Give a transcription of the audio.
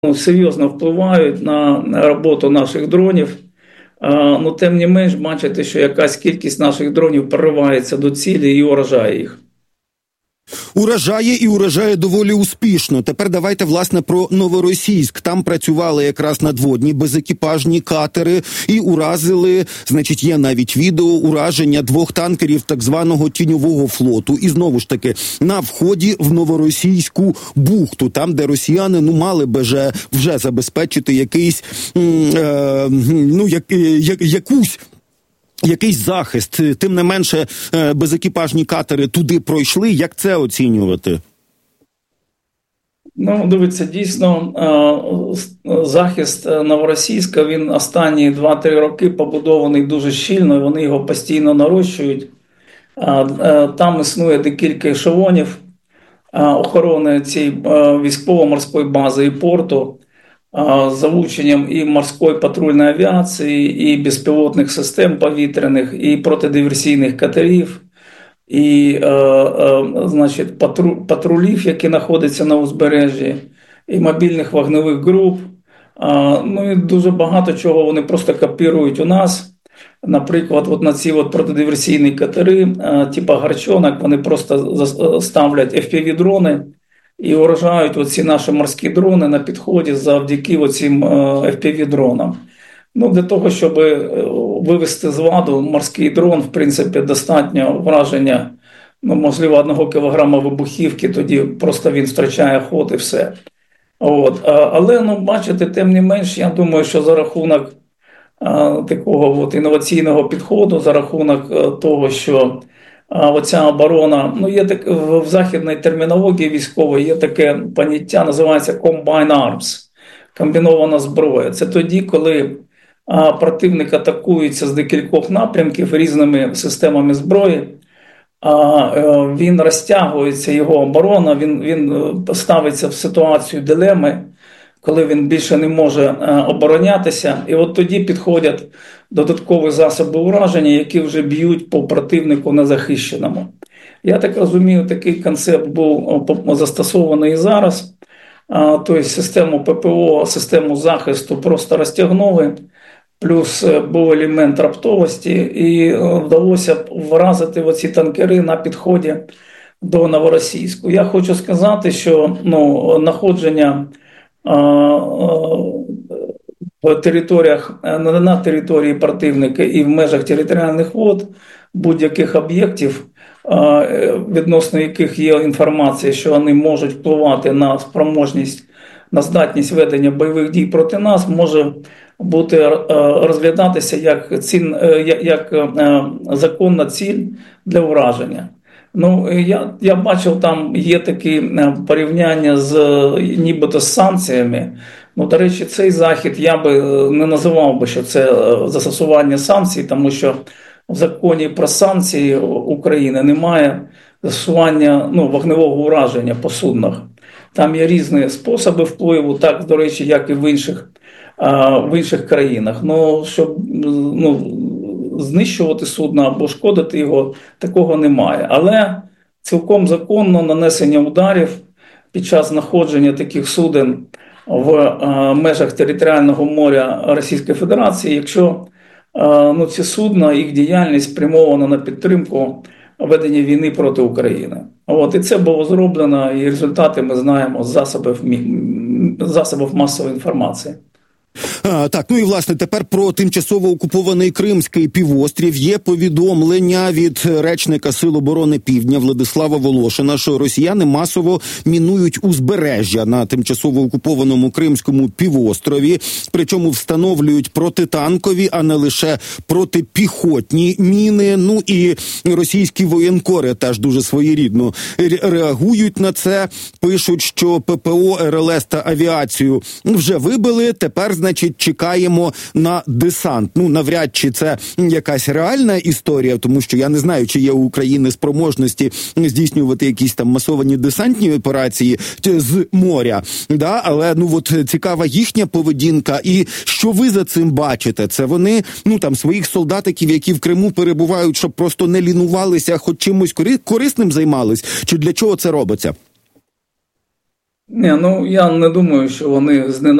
серйозно впливають на роботу наших дронів. Ну, тим не менш, бачите, що якась кількість наших дронів проривається до цілі і уражає їх. Уражає і уражає доволі успішно. Тепер давайте, власне, про Новоросійськ. Там працювали якраз надводні безекіпажні катери і уразили, значить, є навіть відео ураження 2 танкерів так званого тіньового флоту. І знову ж таки, на вході в Новоросійську бухту, там, де росіяни, мали би вже забезпечити якийсь захист. Тим не менше, безекіпажні катери туди пройшли. Як це оцінювати? Ну, дивіться, дійсно, захист Новоросійська, він останні 2-3 роки побудований дуже щільно, вони його постійно нарощують. Там існує декілька ешелонів охорони цієї військово-морської бази і порту, з залученням і морської патрульної авіації, і безпілотних систем повітряних, і протидиверсійних катерів, і значить, патрулів, які знаходяться на узбережжі, і мобільних вогневих груп. Ну і дуже багато чого вони просто копірують у нас. Наприклад, от на ці протидиверсійні катери, типу «Гарчонок», вони просто ставлять FPV-дрони, і уражають оці наші морські дрони на підході завдяки оцим FPV-дронам. Ну, для того, щоб вивести з ладу морський дрон, в принципі, достатньо враження, можливо, 1 кілограма вибухівки, тоді просто він втрачає ход і все. Але, бачите, тим не менш, я думаю, що за рахунок такого інноваційного підходу, за рахунок того, що оця оборона, є в західній термінології військової є таке поняття, називається combined arms, комбінована зброя. Це тоді, коли противник атакується з декількох напрямків різними системами зброї, він розтягується, його оборона, він ставиться в ситуацію дилеми, коли він більше не може оборонятися, і от тоді підходять додаткові засоби ураження, які вже б'ють по противнику незахищеному. Я так розумію, такий концепт був застосований і зараз. Тобто систему ППО, систему захисту просто розтягнули, плюс був елемент раптовості, і вдалося вразити оці танкери на підході до Новоросійську. Я хочу сказати, що знаходження в територіях, на території противника і в межах територіальних вод будь-яких об'єктів, відносно яких є інформація, що вони можуть впливати на спроможність, на здатність ведення бойових дій проти нас, може бути розглядатися як законна ціль для ураження. Я бачив, там є такі порівняння нібито з санкціями. До речі, цей захід я би не називав би, що це застосування санкцій, тому що в законі про санкції України немає застосування вогневого ураження по суднах. Там є різні способи впливу, так, до речі, як і в інших країнах. Щоб знищувати судно або шкодити його, такого немає. Але цілком законно нанесення ударів під час знаходження таких суден в межах територіального моря Російської Федерації, якщо ці судна, їх діяльність спрямована на підтримку ведення війни проти України. І це було зроблено, і результати ми знаємо з засобів масової інформації. Так, і власне тепер про тимчасово окупований Кримський півострів. Є повідомлення від речника Сил оборони Півдня Владислава Волошина, що росіяни масово мінують узбережжя на тимчасово окупованому Кримському півострові, причому встановлюють протитанкові, а не лише протипіхотні міни. І російські воєнкори теж дуже своєрідно реагують на це, пишуть, що ППО, РЛС та авіацію вже вибили, тепер, значить, чекаємо на десант. Навряд чи це якась реальна історія, тому що я не знаю, чи є у України спроможності здійснювати якісь там масовані десантні операції з моря. Але цікава їхня поведінка. І що ви за цим бачите? Це вони, своїх солдатиків, які в Криму перебувають, щоб просто не лінувалися, хоч чимось корисним займались? Чи для чого це робиться? Ні, ну я не думаю, що вони зненацька